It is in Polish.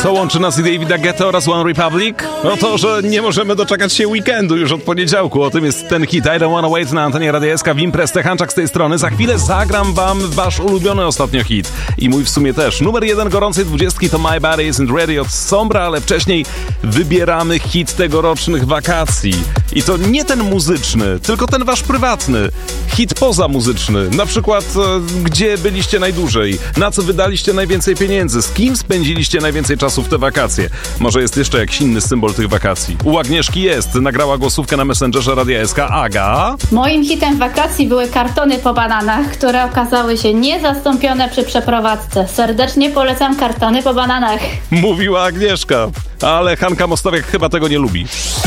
Co łączy nas i Davida Guetta oraz One Republic? No to, że nie możemy doczekać się weekendu już od poniedziałku. O tym jest ten hit I Don't Wanna Wait na antenie Radia SK. Wimprez Techanczak z tej strony. Za chwilę zagram wam wasz ulubiony ostatnio hit. I mój w sumie też. Numer 1 gorącej 20 to My Body Isn't Ready od Sombra, ale wcześniej wybieramy hit tegorocznych wakacji. I to nie ten muzyczny, tylko ten wasz prywatny. Hit pozamuzyczny. Na przykład, gdzie byliście najdłużej? Na co wydaliście najwięcej pieniędzy? Z kim spędziliście najwięcej czasu w te wakacje? Może jest jeszcze jakiś inny symbol tych wakacji? U Agnieszki jest. Nagrała głosówkę na Messengerze Radia SK. Aga? Moim hitem wakacji były kartony po bananach, które okazały się niezastąpione przy przeprowadzce. Serdecznie polecam kartony po bananach. Mówiła Agnieszka. Ale Hanka Mostowiak chyba tego nie lubi.